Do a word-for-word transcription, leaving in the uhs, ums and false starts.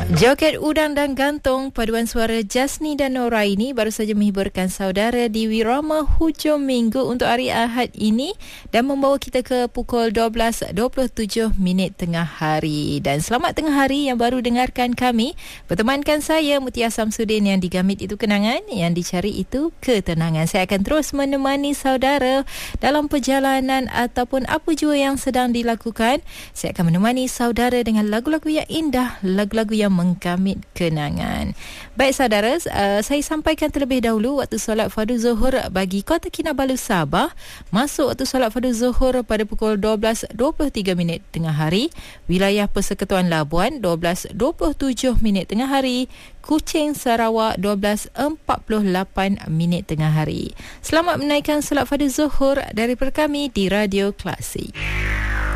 Joget udang dan gantung, paduan suara Jasni dan Nora ini baru saja menghiburkan saudara di Wirama hujung minggu untuk hari Ahad ini dan membawa kita ke pukul dua belas dua puluh tujuh minit tengah hari. Dan selamat tengah hari yang baru dengarkan kami. Bertemankan saya Mutia Samsudin, yang digamit itu kenangan, yang dicari itu ketenangan. Saya akan terus menemani saudara dalam perjalanan ataupun apa jua yang sedang dilakukan. Saya akan menemani saudara dengan lagu-lagu yang indah, lagu-lagu yang menggamit kenangan. Baik saudara, uh, saya sampaikan terlebih dahulu waktu solat fardu zuhur bagi Kota Kinabalu Sabah. Masuk waktu solat fardu zuhur pada pukul dua belas dua puluh tiga minit tengah hari. Wilayah Persekutuan Labuan dua belas dua puluh tujuh minit tengah hari. Kuching Sarawak dua belas empat puluh lapan minit tengah hari. Selamat menaikkan solat fardu zuhur daripada kami di Radio Klasik.